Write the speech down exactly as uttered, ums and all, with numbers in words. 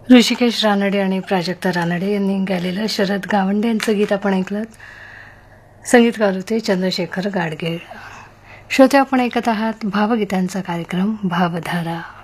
ऋषिकेश रानडे आणि प्राजक्ता रानडे यांनी गायलेलं शरद गावंडे यांचं गीत आपण ऐकलं. संगीतकार होते चंद्रशेखर गाडगीळ. श्रोते, आपण ऐकत आहात भावगीतांचा कार्यक्रम भावधारा.